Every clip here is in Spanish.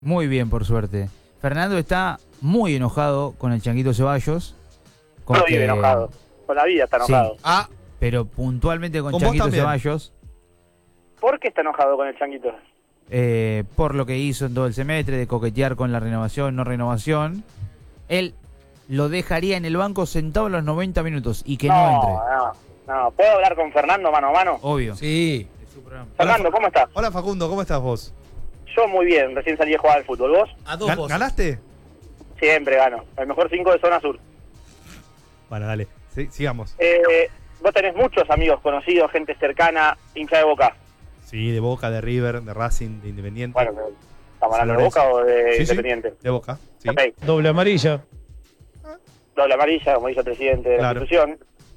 Muy bien, por suerte. Fernando está muy enojado con el Changuito Ceballos. No vive enojado. Con la vida está enojado. Sí, pero puntualmente con Con vos Changuito también. Ceballos. ¿Por qué está enojado con el Changuito? Por lo que hizo en todo el semestre, de coquetear con la renovación, no renovación. Él lo dejaría en el banco sentado los 90 minutos y que no entre. No. ¿Puedo hablar con Fernando mano a mano? Obvio. Sí. Es su programa. Fernando, ¿cómo estás? Hola Facundo, ¿cómo estás vos? Yo muy bien, recién salí a jugar al fútbol. ¿Vos? A dos voces. ¿Ganaste? Siempre gano. El mejor 5 de zona sur. Bueno, dale, sí, sigamos. Vos tenés muchos amigos conocidos, gente cercana, hincha de Boca. Sí, de Boca, de River, de Racing, de Independiente. Bueno, ¿estamos hablando de Lorenzo. Boca o de Sí, sí, Independiente? de Boca, sí. Ok. Doble amarilla. Doble amarilla, como dice el presidente de la Claro. institución.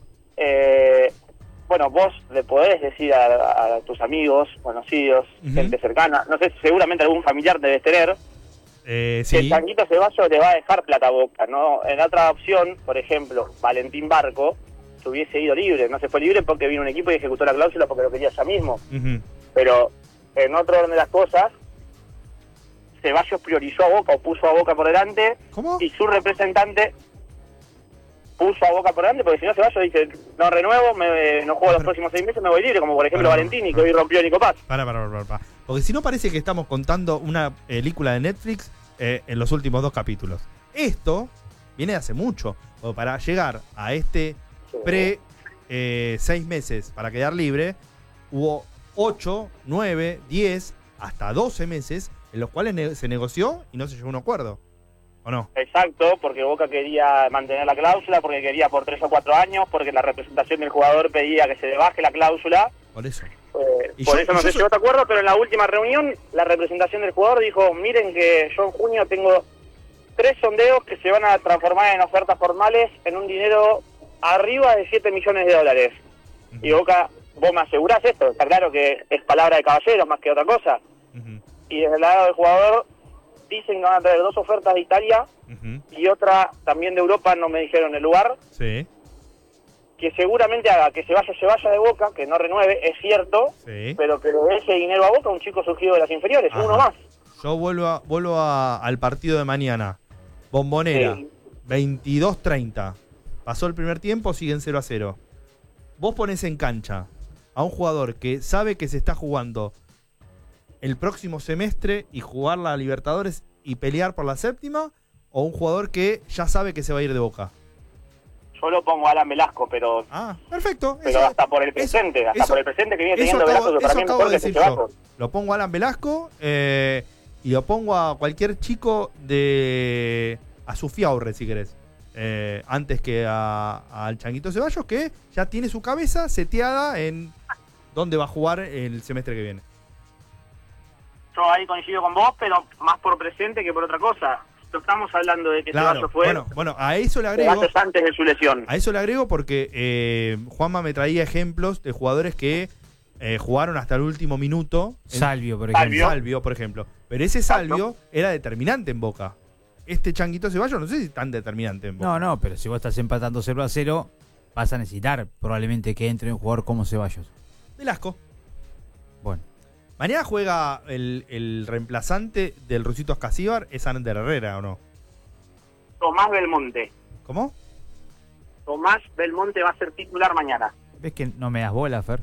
Bueno, vos le podés decir a tus amigos, conocidos, Ujú. gente cercana, no sé, seguramente algún familiar debes tener, que el Sí, Changuito Ceballos le va a dejar plata a Boca, ¿no? En otra opción, por ejemplo, Valentín Barco, se hubiese ido libre, no se fue libre porque vino un equipo y ejecutó la cláusula porque lo quería ya mismo. ujú. Pero en otro orden de las cosas, Ceballos priorizó a Boca o puso a Boca por delante ¿Cómo? y su representante puso a Boca por delante porque si no Ceballos dice, no renuevo, no juego los próximos 6 meses, me voy libre, como por ejemplo Pará, Valentini, que pará. hoy rompió Nico Paz. Para. Porque si no parece que estamos contando una película de Netflix en los últimos 2 capítulos. Esto viene de hace mucho. O para llegar a este 6 meses para quedar libre, hubo 8, 9, 10, hasta 12 meses en los cuales se negoció y no se llegó a un acuerdo. ¿O no? Exacto, porque Boca quería mantener la cláusula, porque quería por 3 o 4 años, porque la representación del jugador pedía que se le baje la cláusula. Por eso. Y Por yo- eso no y yo se soy- llegó a este acuerdo, pero en la última reunión la representación del jugador dijo, miren que yo en junio tengo 3 sondeos que se van a transformar en ofertas formales en un dinero arriba de 7 millones de dólares. Y Boca, vos me asegurás esto, está claro que es palabra de caballeros más que otra cosa. Ujú, Y desde el lado del jugador dicen que van a traer 2 ofertas de Italia ujú. y otra también de Europa, no me dijeron el lugar, Sí, que seguramente haga que se vaya de Boca, que no renueve, es cierto, sí. pero que le dé ese dinero a Boca a un chico surgido de las inferiores, Ajá. uno más. Yo vuelvo al partido de mañana. Bombonera, Sí. 22-30. Pasó el primer tiempo, siguen 0-0. Vos ponés en cancha a un jugador que sabe que se está jugando el próximo semestre y jugar la Libertadores y pelear por la séptima, o un jugador que ya sabe que se va a ir de Boca. Yo lo pongo a Alan Velasco, pero Perfecto. hasta por el presente, por el presente que viene teniendo Velasco, que para mí es acabo mejor de que decir Ceballos. yo. Lo pongo a Alan Velasco y lo pongo a cualquier chico a Sufiaurre, si querés. Antes que al Changuito Ceballos, que ya tiene su cabeza seteada en dónde va a jugar el semestre que viene. Yo ahí coincido con vos, pero más por presente que por otra cosa. No estamos hablando de que Ceballos fue Bueno, a eso le agrego. meses antes de su lesión. A eso le agrego porque Juanma me traía ejemplos de jugadores que jugaron hasta el último minuto. Salvio, por ejemplo. Salvio, por ejemplo. Pero ese Salvio era determinante en Boca. Este Changuito Ceballos no sé si es tan determinante en Boca. No, pero si vos estás empatando 0-0, vas a necesitar probablemente que entre un jugador como Ceballos. Velasco. Bueno. Mañana juega el reemplazante del Rusito Escasíbar, es Ander Herrera, ¿o no? Tomás Belmonte. ¿Cómo? Tomás Belmonte va a ser titular mañana. ¿Ves que no me das bola, Fer?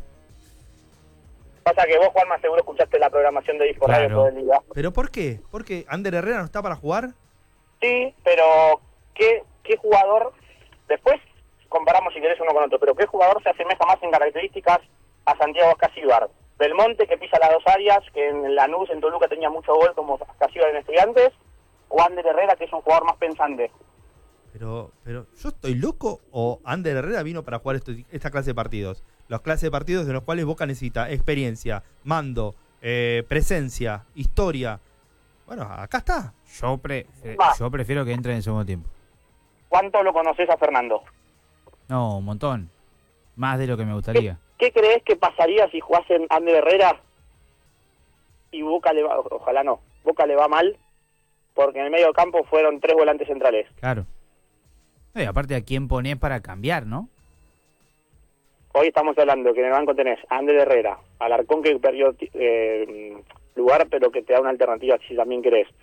Pasa que vos, Juanma, seguro escuchaste la programación de Disco Radio todo el día. ¿Pero por qué? ¿Por qué? ¿Ander Herrera no está para jugar? Sí, pero ¿qué jugador? Después comparamos si querés uno con otro, pero ¿qué jugador se asemeja más en características a Santiago Escasíbar? Belmonte, que pisa las 2 áreas, que en Lanús, en Toluca tenía mucho gol como Escasíbar en Estudiantes, o Ander Herrera, que es un jugador más pensante. Pero ¿yo estoy loco o Ander Herrera vino para jugar esta clase de partidos? Las clases de partidos de los cuales Boca necesita experiencia, mando, presencia, historia. Bueno, acá está. Yo prefiero que entre en el segundo tiempo. ¿Cuánto lo conoces a Fernando? No, un montón. Más de lo que me gustaría. ¿Qué crees que pasaría si jugasen Ander Herrera y Boca le va, ojalá no, Boca le va mal? Porque en el medio del campo fueron 3 volantes centrales. Claro. Y aparte, ¿a quién ponés para cambiar, no? Hoy estamos hablando que en el banco tenés a Ander Herrera, Alarcón, que perdió lugar, pero que te da una alternativa si también querés.